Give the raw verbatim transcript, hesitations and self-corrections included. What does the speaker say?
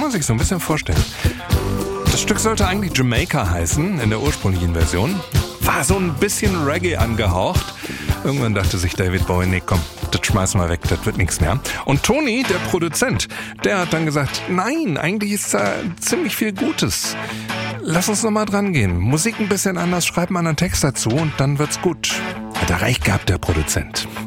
man sich so ein bisschen vorstellen. Das Stück sollte eigentlich Jamaica heißen, in der ursprünglichen Version. War so ein bisschen Reggae angehaucht. Irgendwann dachte sich David Bowie, nee, komm, das schmeißen wir weg, das wird nichts mehr. Und Tony, der Produzent, der hat dann gesagt, nein, eigentlich ist da ziemlich viel Gutes. Lass uns nochmal dran gehen. Musik ein bisschen anders, schreib mal einen Text dazu und dann wird's gut. Hat er recht gehabt, der Produzent.